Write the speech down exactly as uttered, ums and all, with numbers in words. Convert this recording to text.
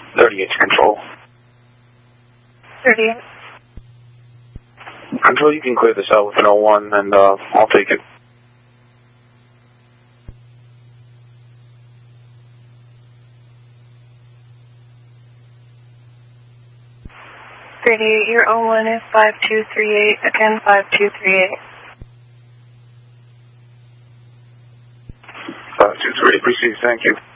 thirty-eight to control. thirty-eight. Control, you can clear this out with an oh one, and uh, I'll take it. thirty-eight, your oh one is five two three eight, again five two three eight. five two three eight, proceed, thank you.